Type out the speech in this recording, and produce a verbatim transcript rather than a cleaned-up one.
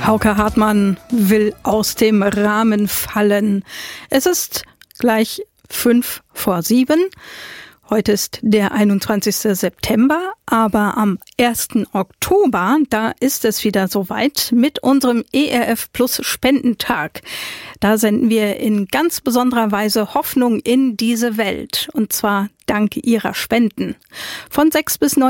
Hauke Hartmann will aus dem Rahmen fallen. Es ist gleich fünf vor sieben. Heute ist der einundzwanzigster September, aber am ersten Oktober, da ist es wieder soweit mit unserem E R F Plus Spendentag. Da senden wir in ganz besonderer Weise Hoffnung in diese Welt, und zwar dank Ihrer Spenden. Von sechs bis neun